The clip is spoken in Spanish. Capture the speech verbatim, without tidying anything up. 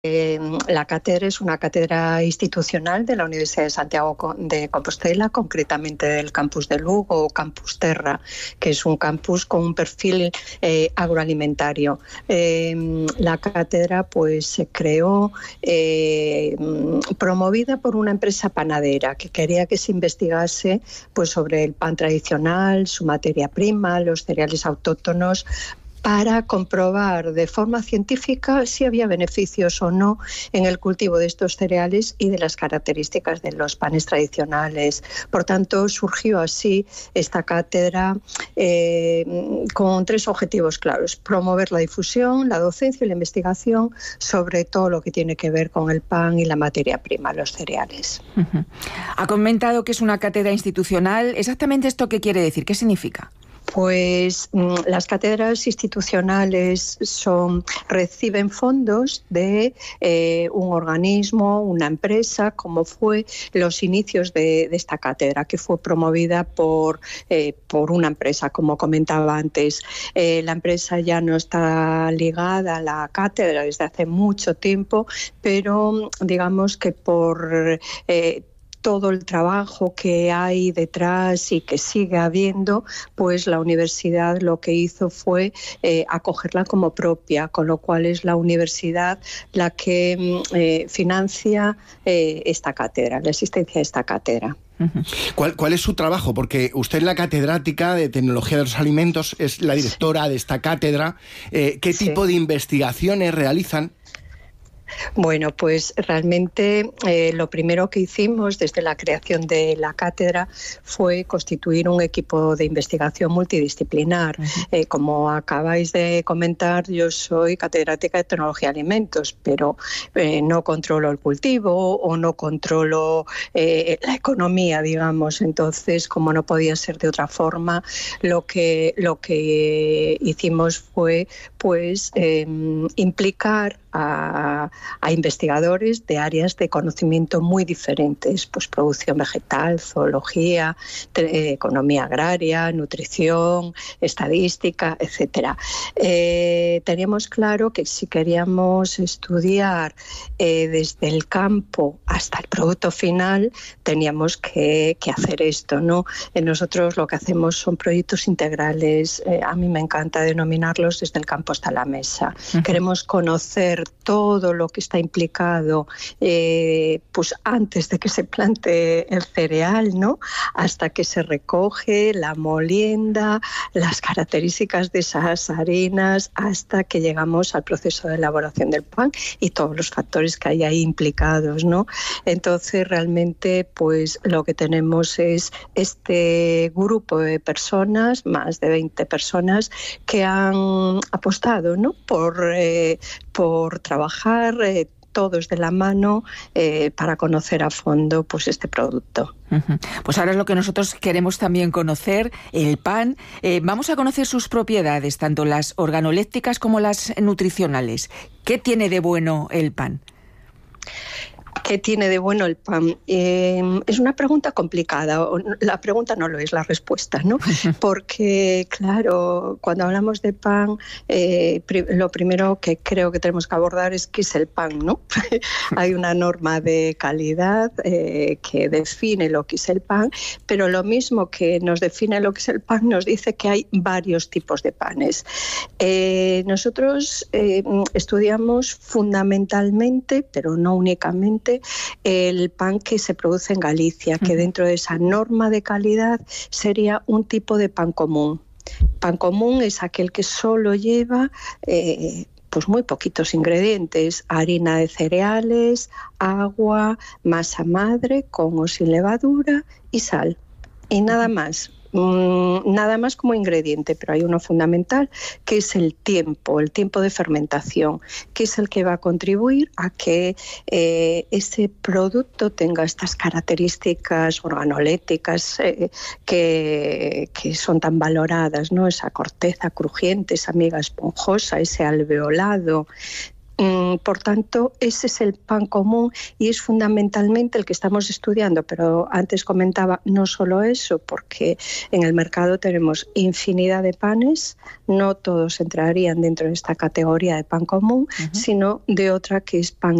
Eh, la cátedra es una cátedra institucional de la Universidad de Santiago de Compostela, concretamente del campus de Lugo o Campus Terra, que es un campus con un perfil eh, agroalimentario. Eh, la cátedra pues se creó eh, promovida por una empresa panadera que quería que se investigase pues sobre el pan tradicional, su materia prima, los cereales autóctonos, para comprobar de forma científica si había beneficios o no en el cultivo de estos cereales y de las características de los panes tradicionales. Por tanto, surgió así esta cátedra eh, con tres objetivos claros: promover la difusión, la docencia y la investigación sobre todo lo que tiene que ver con el pan y la materia prima, los cereales. Uh-huh. Ha comentado que es una cátedra institucional. ¿Exactamente esto qué quiere decir? ¿Qué significa? Pues las cátedras institucionales son, reciben fondos de eh, un organismo, una empresa, como fue los inicios de, de esta cátedra, que fue promovida por, eh, por una empresa, como comentaba antes. Eh, la empresa ya no está ligada a la cátedra desde hace mucho tiempo, pero digamos que por Eh, todo el trabajo que hay detrás y que sigue habiendo, pues la universidad lo que hizo fue eh, acogerla como propia, con lo cual es la universidad la que eh, financia eh, esta cátedra, la existencia de esta cátedra. ¿Cuál, ¿Cuál es su trabajo? Porque usted es la catedrática de Tecnología de los Alimentos, es la directora de esta cátedra. Eh, ¿Qué Sí. tipo de investigaciones realizan? Bueno, pues realmente eh, lo primero que hicimos desde la creación de la cátedra fue constituir un equipo de investigación multidisciplinar. Uh-huh. Eh, como acabáis de comentar, yo soy catedrática de Tecnología de Alimentos, pero eh, no controlo el cultivo o no controlo eh, la economía, digamos. Entonces, como no podía ser de otra forma, lo que, lo que hicimos fue pues eh, implicar A, a investigadores de áreas de conocimiento muy diferentes, pues producción vegetal, zoología, te, economía agraria, nutrición, estadística, etcétera. Eh, teníamos claro que si queríamos estudiar eh, desde el campo hasta el producto final, teníamos que, que hacer esto, ¿no? Eh, nosotros lo que hacemos son proyectos integrales, eh, a mí me encanta denominarlos desde el campo hasta la mesa. Uh-huh. Queremos conocer todo lo que está implicado eh, pues antes de que se plante el cereal, ¿no? Hasta que se recoge la molienda, las características de esas harinas, hasta que llegamos al proceso de elaboración del pan y todos los factores que hay ahí implicados, ¿no? Entonces realmente pues lo que tenemos es este grupo de personas, más de veinte personas, que han apostado, ¿no? por, eh, por trabajar eh, todos de la mano eh, para conocer a fondo pues este producto. Uh-huh. Pues ahora es lo que nosotros queremos también conocer, el pan. Eh, vamos a conocer sus propiedades, tanto las organolépticas como las nutricionales. ¿Qué tiene de bueno el pan? ¿Qué tiene de bueno el pan? Eh, es una pregunta complicada. La pregunta no lo es, la respuesta, ¿no? Porque, claro, cuando hablamos de pan, eh, pri- lo primero que creo que tenemos que abordar es qué es el pan, ¿no? Hay una norma de calidad eh, que define lo que es el pan, pero lo mismo que nos define lo que es el pan nos dice que hay varios tipos de panes. Eh, nosotros eh, estudiamos fundamentalmente, pero no únicamente, el pan que se produce en Galicia, que dentro de esa norma de calidad sería un tipo de pan común. Pan común es aquel que solo lleva eh, pues muy poquitos ingredientes: harina de cereales, agua, masa madre con o sin levadura y sal. Y nada más. Nada más como ingrediente, pero hay uno fundamental, que es el tiempo, el tiempo de fermentación, que es el que va a contribuir a que eh, ese producto tenga estas características organolépticas eh, que, que son tan valoradas, ¿no? Esa corteza crujiente, esa miga esponjosa, ese alveolado. Por tanto, ese es el pan común y es fundamentalmente el que estamos estudiando, pero antes comentaba no solo eso, porque en el mercado tenemos infinidad de panes, no todos entrarían dentro de esta categoría de pan común, uh-huh. sino de otra que es pan